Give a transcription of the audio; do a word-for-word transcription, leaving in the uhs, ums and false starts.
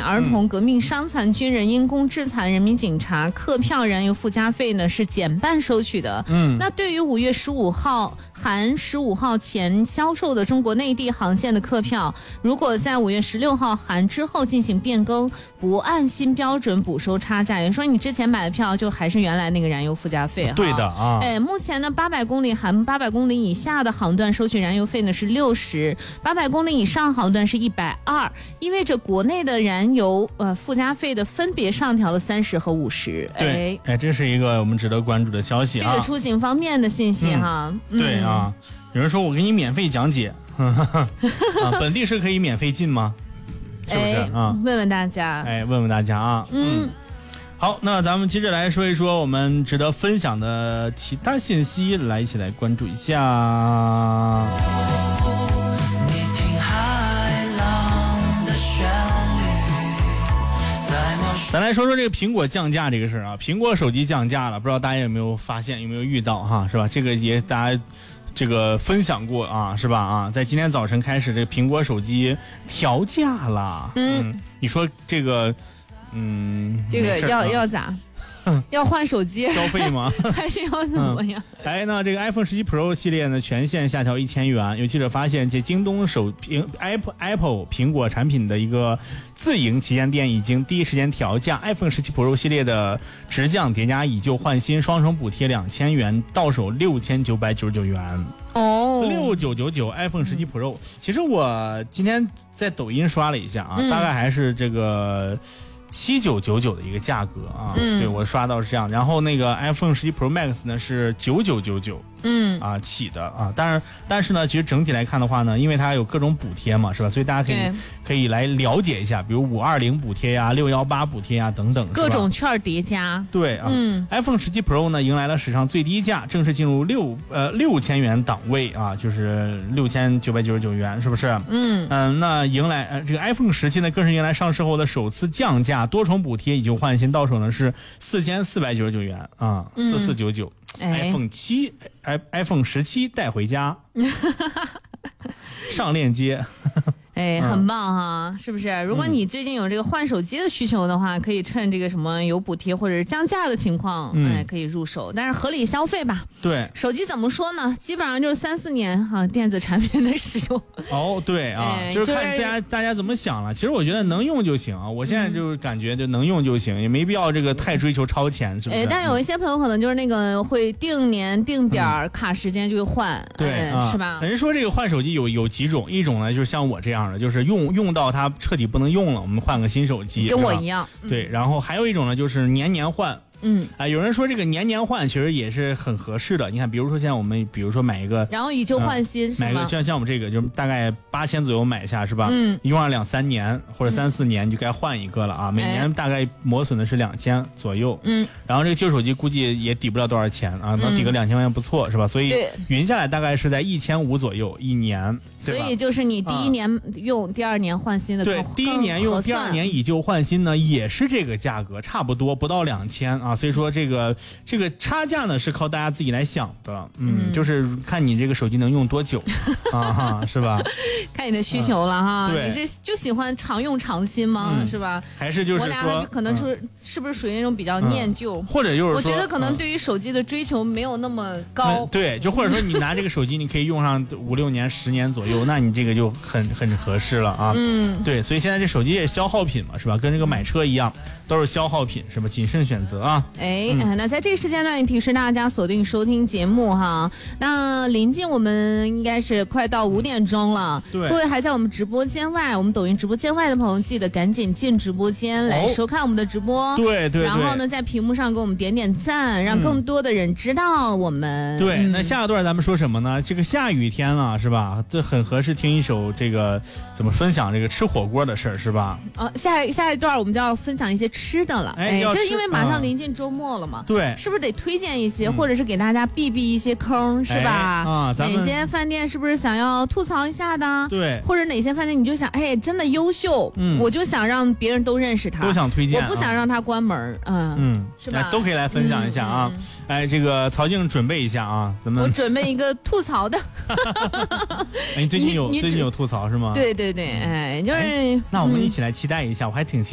儿童、革命伤残军人、因公致残人民警察客票燃油附加费呢是减半收取的。嗯，那对于五月十五号含十五号前销售的中国内地航线的客票，如果在五月十六号含之后进行变更，不按新标准补收差价，也就是说你之前买的票就还是原来那个燃油附加费。 对的啊。 哎，目前呢，八百公里含八百公里以下的航段收取燃油费呢是六十，八百公里以上航段是一百二，意味着国内的燃油呃附加费的分别上调了三十和五十。 对，哎，这是一个我们值得关注的消息啊。 这个出行方面的信息哈。 嗯、对啊，有人说我给你免费讲解，啊，本地是可以免费进吗？是不是啊？ 问问大家， 哎，问问大家啊。嗯。嗯好，那咱们接着来说一说我们值得分享的其他信息，来一起来关注一下。咱来说说这个苹果降价这个事儿啊，苹果手机降价了，不知道大家有没有发现，有没有遇到哈，是吧？这个也大家这个分享过啊，是吧？啊，在今天早晨开始，这个苹果手机调价了。嗯，嗯你说这个。嗯， 这个要、啊、要咋？要换手机消费吗？ 还是要怎么样？ 嗯、哎，那这个 iPhone 十七 Pro 系列呢，全线下调一千元。有记者发现，这京东手苹 Apple Apple 苹果产品的一个自营旗舰店已经第一时间调价 ，iPhone 十七 Pro 系列的直降叠加以旧换新，双重补贴两千元，到手六千九百九十九元。 哦， 六九九九 iPhone 十七 Pro。其实我今天在抖音刷了一下啊，嗯、大概还是这个。七九九九的一个价格啊，嗯、对我刷到是这样，然后那个 iPhone 十七 Pro Max 呢是九九九九，嗯啊起的啊，但是但是呢，其实整体来看的话呢，因为它有各种补贴嘛，是吧？所以大家可以可以来了解一下，比如五二零补贴呀、六一八补贴呀等等， 各种券叠加。 对啊，嗯 ，iPhone 十七 Pro 呢迎来了史上最低价，正式进入六呃六千元档位啊，就是六千九百九十九元，是不是？嗯嗯、呃，那迎来呃这个 iPhone 十七呢更是迎来上市后的首次降价。多重补贴以旧换新，到手呢是四千四百九十九元啊，四四九九。iPhone 七，iPhone 十七带回家，上链接。 哎，很棒哈，是不是？如果你最近有这个换手机的需求的话，可以趁这个什么有补贴或者是降价的情况，嗯、哎，可以入手，但是合理消费吧。 对， 手机怎么说呢？基本上就是三四年哈、啊，电子产品的使用。 哦，对啊，哎、就是看大家、就是、大家怎么想了。其实我觉得能用就行啊，我现在就是感觉就能用就行，嗯、也没必要这个太追求超前，是不是？ 哎，但有一些朋友可能就是那个会定年定点儿、嗯、卡时间就会换， 对、 哎啊， 是吧？ 人说这个换手机有有几种，一种呢就是像我这样。就是用用到它彻底不能用了，我们换个新手机， 跟我一样。 嗯、对，然后还有一种呢，就是年年换。嗯啊、呃，有人说这个年年换其实也是很合适的。你看，比如说现在我们，比如说买一个， 然后以旧换新， 呃、买个像像我们这个，就大概八千左右买下是吧？嗯，用上两三年或者三四年，你就该换一个了啊。嗯、每年大概磨损的是两千左右。嗯，然后这个旧手机估计也抵不了多少钱啊，能抵个两千块钱不错是吧？所以匀下来大概是在一千五左右一年。 所以就是你第一年用，啊、第二年换新的对，第一年用，第二年以旧换新呢，也是这个价格，差不多不到两千啊。所以说这个这个差价呢是靠大家自己来想的，嗯，嗯就是看你这个手机能用多久啊哈，是吧？ 看你的需求了哈， 嗯、对， 你是就喜欢常用常新吗？嗯、是吧？ 还是就是说，我俩可能说、嗯、是不是属于那种比较念旧， 嗯、或者就是说， 我觉得可能对于手机的追求没有那么高， 嗯、对，就或者说你拿这个手机你可以用上五六年、十年左右，那你这个就很很合适了啊。嗯，对，所以现在这手机也是消耗品嘛，是吧？跟这个买车一样，都是消耗品，是吧？谨慎选择啊。 哎，嗯、那在这个时间段也提示大家锁定收听节目哈。那临近我们应该是快到五点钟了， 对， 各位还在我们直播间外，我们抖音直播间外的朋友，记得赶紧进直播间来收看我们的直播。 哦、对, 对对。 然后呢，在屏幕上给我们点点赞，让更多的人知道我们。 嗯、对、嗯，那下一段咱们说什么呢？这个下雨天了，是吧？这很合适听一首这个怎么分享这个吃火锅的事儿，是吧？ 哦，下下一段我们就要分享一些吃的了。 哎， 这因为马上临近周末了嘛。 嗯、对。 是不是得推荐一些，嗯、或者是给大家避避一些坑，是吧？ 哎、啊，咱们哪些饭店是不是想要吐槽一下的？ 对。 或者哪些饭店你就想，哎，真的优秀，嗯，我就想让别人都认识他， 都想推荐， 我不想让他关门，嗯嗯， 是吧？ 都可以来分享一下啊。嗯嗯哎，这个曹静准备一下啊，咱们我准备一个吐槽的。 哎，你最近有最近有吐槽是吗？ 对对对，哎，就是、 哎、那我们一起来期待一下，嗯、我还挺期待。